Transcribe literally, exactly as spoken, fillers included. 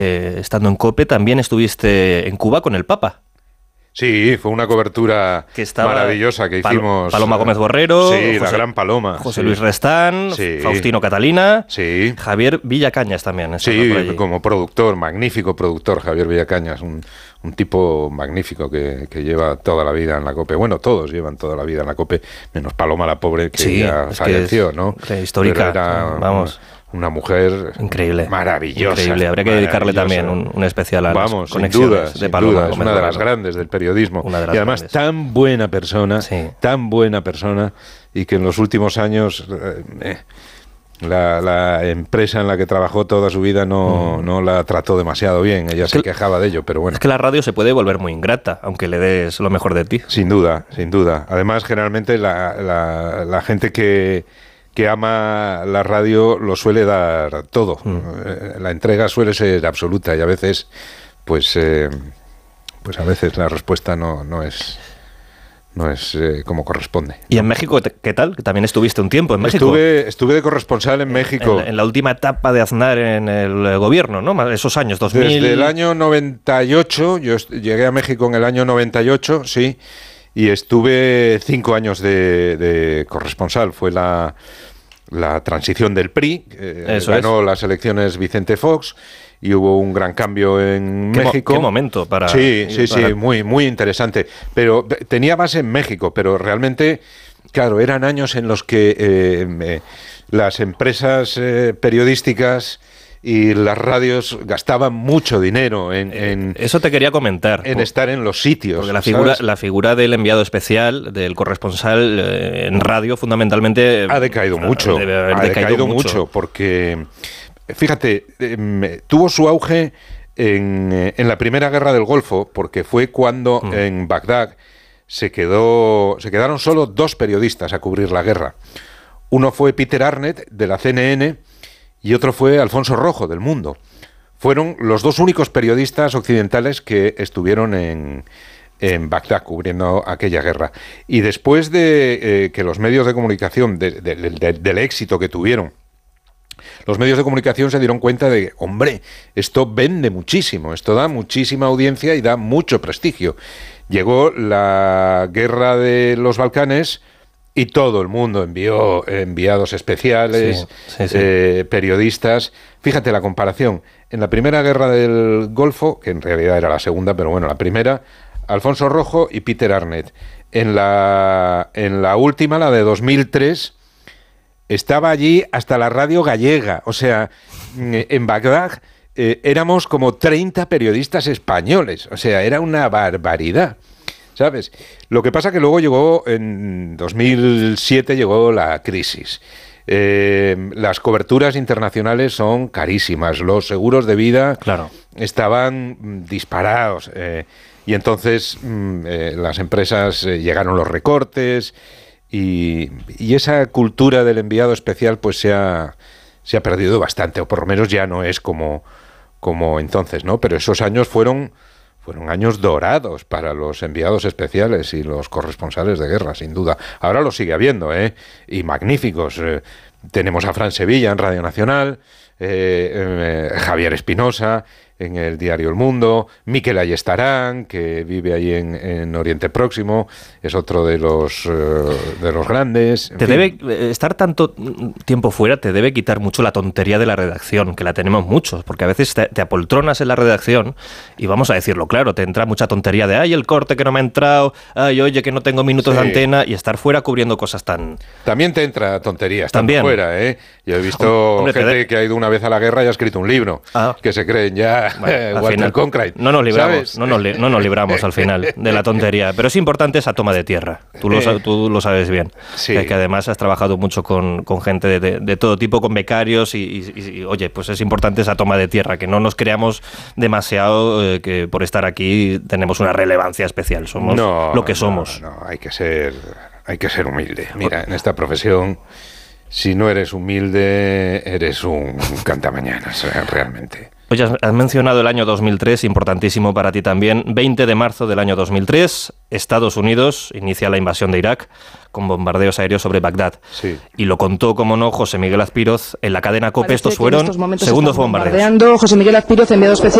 eh, estando en COPE, también estuviste en Cuba con el Papa. Sí, fue una cobertura que maravillosa que hicimos. Paloma Gómez Borrero, sí, José, la gran Paloma. José sí. Luis Restán, sí. Faustino Catalina, sí. Javier Villacañas también. Sí, como productor, magnífico productor, Javier Villacañas, un, un tipo magnífico que, que lleva toda la vida en la COPE. Bueno, todos llevan toda la vida en la COPE, menos Paloma la pobre, que sí, ya falleció, es, ¿no? Histórica, era, vamos. Una mujer increíble, maravillosa. Increíble. Habría que dedicarle también un, un especial a Vamos, las conexiones sin duda, de sin Paloma. Duda, es una de las grandes del periodismo. Una de las y además grandes. tan buena persona, sí. tan buena persona, y que en los últimos años eh, la, la empresa en la que trabajó toda su vida no, mm. no la trató demasiado bien. Ella es se que, quejaba de ello, pero bueno. Es que la radio se puede volver muy ingrata, aunque le des lo mejor de ti. Sin duda, sin duda. Además, generalmente la, la, la gente que... que ama la radio lo suele dar todo. Mm. La entrega suele ser absoluta y a veces, pues, eh, pues a veces la respuesta no, no es, no es eh, como corresponde. ¿Y en México qué tal? Que también estuviste un tiempo en México. Estuve, estuve de corresponsal en México. En, en la última etapa de Aznar en el gobierno, ¿no? Esos años, dos mil. Desde el año noventa y ocho, yo llegué a México en el año noventa y ocho, sí. Y estuve cinco años de, de corresponsal. Fue la, la transición del P R I. Eh, Eso ganó es. las elecciones Vicente Fox y hubo un gran cambio en ¿Qué México. Mo- ¿Qué momento para...? Sí, sí, para... sí, muy, muy interesante. Pero tenía base en México, pero realmente, claro, eran años en los que eh, eh, las empresas eh, periodísticas... y las radios gastaban mucho dinero en, en eso te quería comentar en por, estar en los sitios, porque la figura ¿sabes? la figura del enviado especial, del corresponsal eh, en radio, fundamentalmente ha decaído mucho debe haber ha decaído, decaído mucho. mucho porque fíjate eh, tuvo su auge en, en la primera guerra del Golfo, porque fue cuando mm. en Bagdad se quedó se quedaron solo dos periodistas a cubrir la guerra. Uno fue Peter Arnett de la C N N y otro fue Alfonso Rojo, del Mundo. Fueron los dos únicos periodistas occidentales que estuvieron en, en Bagdad cubriendo aquella guerra. Y después de eh, que los medios de comunicación, de, de, de, del éxito que tuvieron, los medios de comunicación se dieron cuenta de, hombre, esto vende muchísimo, esto da muchísima audiencia y da mucho prestigio. Llegó la guerra de los Balcanes... y todo el mundo envió enviados especiales, sí, sí, sí. Eh, periodistas. Fíjate la comparación. En la primera guerra del Golfo, que en realidad era la segunda, pero bueno, la primera, Alfonso Rojo y Peter Arnett. En la, en la última, la de dos mil tres, estaba allí hasta la radio gallega. O sea, en Bagdad eh, éramos como treinta periodistas españoles. O sea, era una barbaridad. ¿Sabes? Lo que pasa que luego llegó, en dos mil siete llegó la crisis. Eh, las coberturas internacionales son carísimas, los seguros de vida claro. estaban disparados eh, y entonces mm, eh, las empresas eh, llegaron los recortes y, y esa cultura del enviado especial pues se ha, se ha perdido bastante, o por lo menos ya no es como, como entonces, ¿no? Pero esos años fueron... Fueron años dorados para los enviados especiales y los corresponsales de guerra, sin duda. Ahora lo sigue habiendo, ¿eh? Y magníficos. Eh, tenemos a Fran Sevilla en Radio Nacional, eh, eh, Javier Espinosa en el diario El Mundo, Miquel Ayestarán, que vive ahí en, en Oriente Próximo, es otro de los, eh, de los grandes. Te fin. debe estar tanto tiempo fuera, te debe quitar mucho la tontería de la redacción, que la tenemos muchos, porque a veces te, te apoltronas en la redacción y vamos a decirlo claro, te entra mucha tontería de ay, el corte que no me ha entrado, ay, oye, que no tengo minutos sí. de antena, y estar fuera cubriendo cosas tan... También te entra tontería estando También. fuera, ¿eh? Yo he visto Hombre, gente de... que ha ido una vez a la guerra y ha escrito un libro, ah. que se creen ya bueno, Walter final, Cronkite. No nos libramos, no nos, li- no nos libramos al final de la tontería, pero es importante esa toma de tierra, tú lo, tú lo sabes bien, sí. que, que además has trabajado mucho con, con gente de, de, de todo tipo, con becarios y, y, y, oye, pues es importante esa toma de tierra, que no nos creamos demasiado eh, que por estar aquí tenemos una relevancia especial, somos no, lo que somos. No, no, hay que ser, hay que ser humilde. Mira, en esta profesión, si no eres humilde, eres un cantamañanas, realmente. Oye, has mencionado el año dos mil tres, importantísimo para ti también. veinte de marzo del año dos mil tres, Estados Unidos inicia la invasión de Irak con bombardeos aéreos sobre Bagdad. Sí. Y lo contó, como no, José Miguel Azpiroz en la cadena COPE. Parece Estos fueron estos segundos bombardeos. José Miguel Azpiroz, enviado especial.